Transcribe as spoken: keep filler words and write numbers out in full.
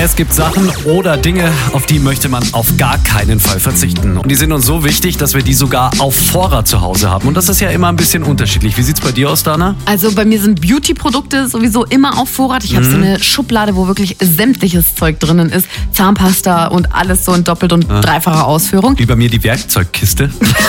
Es gibt Sachen oder Dinge, auf die möchte man auf gar keinen Fall verzichten. Und die sind uns so wichtig, dass wir die sogar auf Vorrat zu Hause haben. Und das ist ja immer ein bisschen unterschiedlich. Wie sieht's bei dir aus, Dana? Also bei mir sind Beauty-Produkte sowieso immer auf Vorrat. Ich habe mhm. so eine Schublade, wo wirklich sämtliches Zeug drinnen ist. Zahnpasta und alles so in doppelt und dreifacher Ausführung. Wie bei mir die Werkzeugkiste.